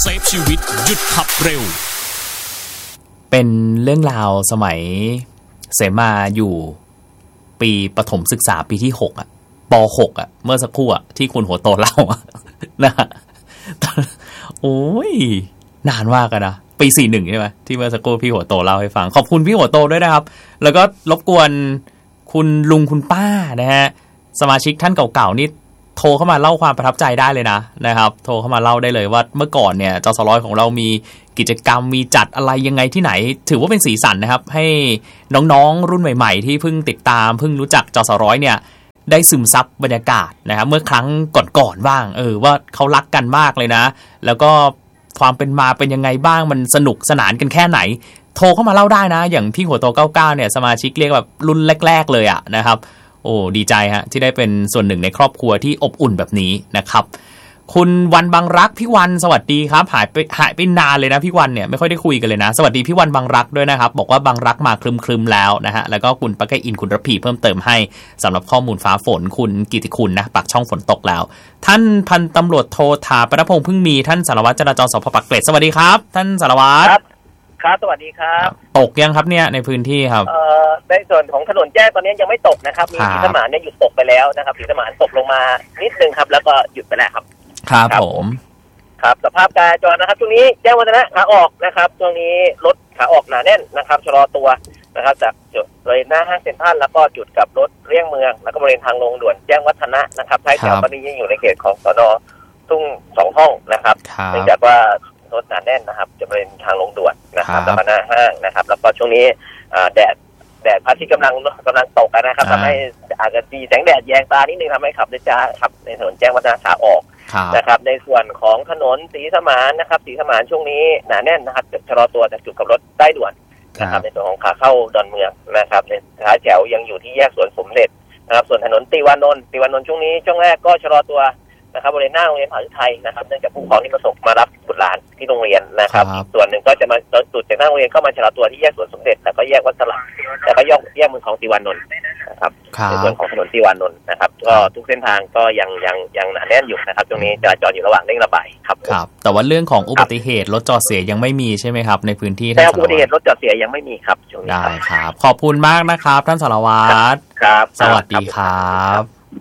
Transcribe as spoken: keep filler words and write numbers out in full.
เซฟชีวิตหยุดขับเร็วเป็นเรื่องราวสมัยเสมาอยู่ปีประถมศึกษาปีที่หกอ่ะป.หก อ่ะเมื่อสักครู่อ่ะที่คุณหัวโตเล่าอ่ะนะโอ้ยนานมากกันนะปีสี่สิบเอ็ดใช่ไหมที่เมื่อสักครู่พี่หัวโตเล่าให้ฟังขอบคุณพี่หัวโตด้วยนะครับแล้วก็รบกวนคุณลุงคุณป้านะฮะสมาชิกท่านเก่าๆนี่โทรเข้ามาเล่าความประทับใจได้เลยนะนะครับโทรเข้ามาเล่าได้เลยว่าเมื่อก่อนเนี่ยจสร้อยของเรามีกิจกรรมมีจัดอะไรยังไงที่ไหนถือว่าเป็นสีสันนะครับให้น้องๆรุ่นใหม่ๆที่เพิ่งติดตามเพิ่งรู้จักจสร้อยเนี่ยได้ซึมซับบรรยากาศนะครับเมื่อครั้งก่อนๆบ้างเออว่าเขารักกันมากเลยนะแล้วก็ความเป็นมาเป็นยังไงบ้างมันสนุกสนานกันแค่ไหนโทรเข้ามาเล่าได้นะอย่างพี่หัวโตเก้าสิบเก้าเนี่ยสมาชิกเรียกแบบรุ่นแรกๆเลยอะนะครับโอ้ดีใจฮะที่ได้เป็นส่วนหนึ่งในครอบครัวที่อบอุ่นแบบนี้นะครับคุณวันบางรักพี่วันสวัสดีครับหายไปหายไปนานเลยนะพี่วันเนี่ยไม่ค่อยได้คุยกันเลยนะสวัสดีพี่วันบางรักด้วยนะครับบอกว่าบางรักมาครึมๆแล้วนะฮะแล้วก็คุณปะแกอินคุณระพีเพิ่มเติมให้สำหรับข้อมูลฟ้าฝนคุณกิติคุณนะปากช่องฝนตกแล้วท่านพันตำรวจโทธาปนพงษ์พึ่งมีท่านสารวัตรจราจรสพปากเกร็ดสวัสดีครับท่านสารวัตรครับสวัสดีครับตกยังครับเนี่ยในพื้นที่ครับเอ่อในส่วนของถนนแจ้งตอนนี้ยังไม่ตกนะครับมีสีสมานเนี่ยหยุดตกไปแล้วนะครับสีสมานตกลงมานิดนึงครับแล้วก็หยุดไปแล้วครับครับผมครับสภาพการจราจรนะครับช่วงนี้แจ้งวัฒนะขาออกนะครับช่วงนี้รถขาออกหนาแน่นนะครับชะลอตัวนะครับจากจุดบริเวณหน้าห้างเซ็นทรัลแล้วก็จุดกลับรถเลี่ยงเมืองแล้วก็บริเวณทางลงด่วนแจ้งวัฒนะนะครับท้ายแถวตอนนี้ยังอยู่ในเขตของสน.ทุ่งสองห้องนะครับเนื่องจากว่ารถหนาแน่นนะครับจะเป็นทางลงด่วนนะครับแล้วก็หน้าห้างนะครับแล้วก็ช่วงนี้แดดแดดพระอาทิตย์กำลังกำลังตกนะครับทำให้อาจจะมีแสงแดดแยงตานิดนึงทำให้ขับได้ช้าครับในถนนแจ้งวัฒนะขาออกนะครับในส่วนของถนนศรีสมานนะครับศรีสมานช่วงนี้หนาแน่นนะครับชะลอตัวจากจุดกลับรถใต้ด่วนนะครับในส่วนของขาเข้าดอนเมืองนะครับในท้ายแถวยังอยู่ที่แยกสวนสมเด็จนะครับส่วนถนนติวานนท์ติวานนท์ช่วงนี้ช่วงแรกก็ชะลอตัวนะครับบริเวณหน้าโรงเรียนมหาวิทยาลัยนะครับเนื่องจากผู้ปกครองที่ประสงค์มารับบุตรหลานที่โรงเรียนนะครับอีกส่วนหนึ่งก็จะมาจุดจากหน้าโรงเรียนเข้ามาชะลอตัวที่แยกสวนสมเด็จแล้วก็แยกวัดสลักแล้วก็แยกแยกเมืองของติวานนท์นะครับในส่วนของถนนติวานนท์นะครับก็ทุกเส้นทางก็ยังยังยังหนาแน่นอยู่นะครับตรงนี้จราจรอยู่ระหว่างเร่งระบายครับครับแต่ว่าเรื่องของอุบัติเหตุรถจอดเสียยังไม่มีใช่ไหมครับในพื้นที่แต่อุบัติเหตุรถจอดเสียยังไม่มีครับช่วงนี้ได้ครับขอบคุณมากนะครับท่านสารวัตรครับสวัสดีครับ